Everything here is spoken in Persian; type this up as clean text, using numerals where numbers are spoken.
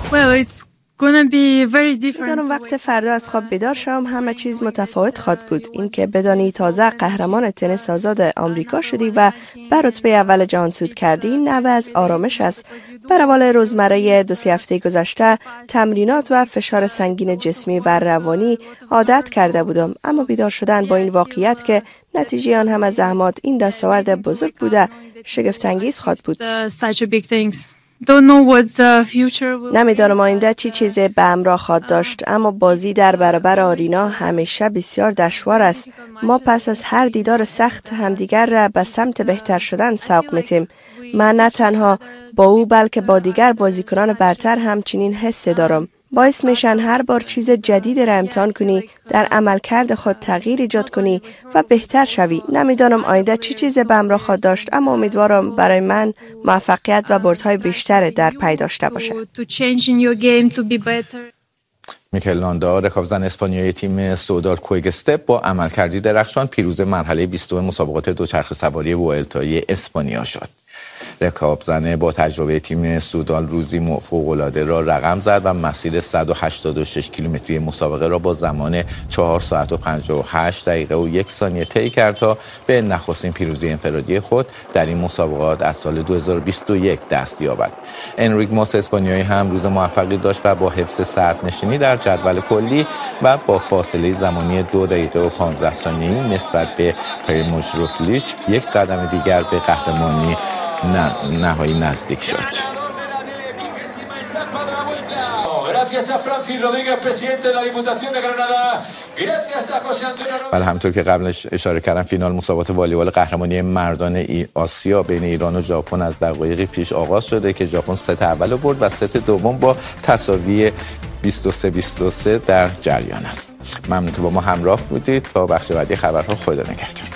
میدانم وقت فردا از خواب بیدار شم همه چیز متفاوت خواهد بود. اینکه بدانی تازه قهرمان تنیس آزاد آمریکا شدی و به رتبه اول جهان صعود کردی نوع از آرامش است. به روال روزمره 2-3 هفته گذشته تمرینات و فشار سنگین جسمی و روانی عادت کرده بودم، اما بیدار شدن با این واقعیت که نتیجه آن همه زحمات این دستاورد بزرگ بوده شگفت انگیز خواهد بود. نمیدانم آینده چی چیزی به همراه خواهد داشت، اما بازی در برابر آرینا همیشه بسیار دشوار است. ما پس از هر دیدار سخت همدیگر را به سمت بهتر شدن سوق میتیم. من نه تنها با او بلکه با دیگر بازیکنان برتر همچنین حس دارم. باعث میشن هر بار چیز جدید را امتحان کنی، در عملکرد خود تغییر ایجاد کنی و بهتر شوی. نمیدانم آینده چی چیزی به همراه خواهد داشت، اما امیدوارم برای من موفقیت و بردهای بیشتر در پی داشته باشه. میکل لاندا رکابزن اسپانیایی تیم سودال کویگستپ با عملکردی درخشان پیروز مرحله 20 مسابقات دوچرخه سواری وئلتای اسپانیا شد. رکابزن با تجربه تیم سودال روزی فوق‌العاده را رقم زد و مسیر 186 کیلومتری مسابقه را با زمان 4 ساعت و 58 دقیقه و 1 ثانیه طی کرد تا به نخستین پیروزی انفرادی خود در این مسابقات از سال 2021 دست یابد. انریک ماس اسپانیایی هم روز موفقی داشت و با حفظ صدر نشینی در جدول کلی و با فاصله زمانی 2 دقیقه و 15 ثانیه نسبت به پریموژ روگلیچ یک قدم دیگر به قهرمانی نهایی نزدیک شد. ولی همطور که قبلش اشاره کردم فینال مسابقات والیبال قهرمانی مردان آسیا بین ایران و ژاپن از دقایقی پیش آغاز شده که ژاپن ست اول برد و ست دوم با تساوی 23-23 در جریان است. ممنون که با ما همراه بودید. تا بخش بعدی خبرها خدا نگهدار.